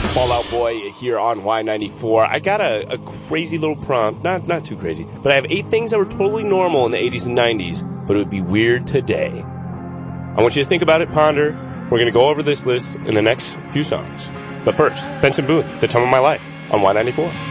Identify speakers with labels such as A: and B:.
A: Fall Out Boy here on Y94. I got a crazy little prompt, not too crazy, but I have 8 things that were totally normal in the 80s and 90s, but it would be weird today. I want you to think about it, ponder. We're going to go over this list in the next few songs. But first, Benson Boone, The Time of My Life on Y94.